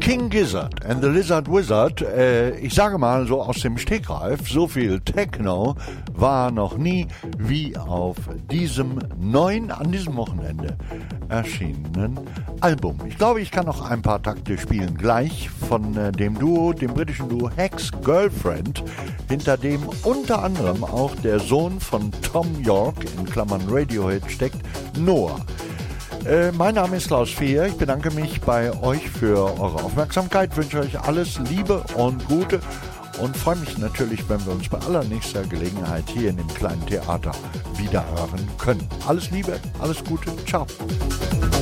King Gizzard and the Lizard Wizard, ich sage mal so aus dem Stegreif, so viel Techno war noch nie wie auf diesem an diesem Wochenende erschienenen Album. Ich glaube, ich kann noch ein paar Takte spielen, gleich von dem britischen Duo Hex Girlfriend, hinter dem unter anderem auch der Sohn von Tom York, in Klammern Radiohead steckt, Noah. Mein Name ist Klaus Fehr, ich bedanke mich bei euch für eure Aufmerksamkeit, wünsche euch alles Liebe und Gute und freue mich natürlich, wenn wir uns bei allernächster Gelegenheit hier in dem kleinen Theater wieder hören können. Alles Liebe, alles Gute, ciao.